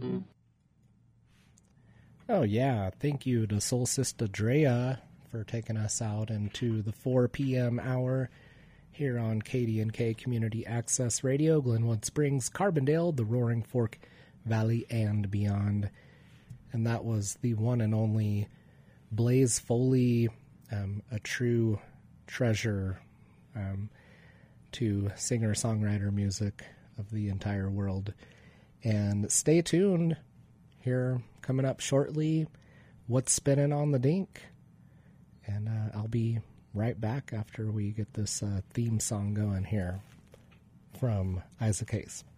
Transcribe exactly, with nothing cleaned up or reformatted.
Oh, yeah. Thank you to Soul Sister Drea for taking us out into the four p.m. hour here on K D N K Community Access Radio, Glenwood Springs, Carbondale, the Roaring Fork Valley, and beyond. And that was the one and only Blaze Foley, um, a true treasure um, to singer-songwriter music of the entire world. And stay tuned. Here, coming up shortly, What's Spinning on the Dink? And uh, I'll be right back after we get this uh, theme song going here from Isaac Hayes.